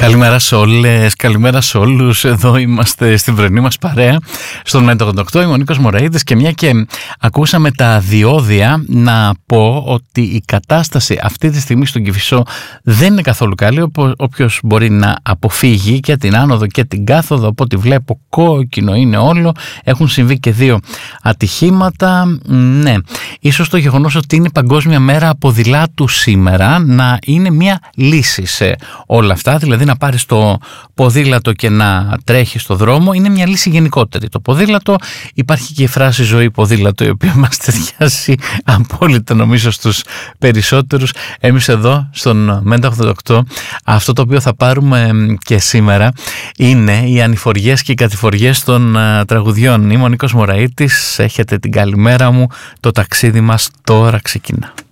Καλημέρα σε όλες, καλημέρα σε όλους. Εδώ είμαστε στην πρωινή μας παρέα στον Μέτρο 88. Είμαι ο Νίκος Μωραΐτης και μια και ακούσαμε τα διόδια, να πω ότι η κατάσταση αυτή τη στιγμή στον Κηφισό δεν είναι καθόλου καλή. Όποιος μπορεί να αποφύγει και την άνοδο και την κάθοδο, από ό,τι βλέπω κόκκινο είναι όλο. Έχουν συμβεί και 2 ατυχήματα. Ναι, ίσως το γεγονός ότι είναι Παγκόσμια Μέρα Ποδηλάτου σήμερα να είναι μια λύση σε όλα αυτά, δηλαδή να πάρεις το ποδήλατο και να τρέχεις στο δρόμο είναι μια λύση γενικότερη. Το ποδήλατο, υπάρχει και η φράση ζωή ποδήλατο, η οποία μας ταιριάζει απόλυτα νομίζω στους περισσότερους. Εμείς εδώ στον Μέντα 88, αυτό το οποίο θα πάρουμε και σήμερα είναι οι ανηφοριές και οι κατηφοριές των τραγουδιών. Είμαι ο Νίκος Μωραΐτης, έχετε την καλημέρα μου, το ταξίδι μας τώρα ξεκινά.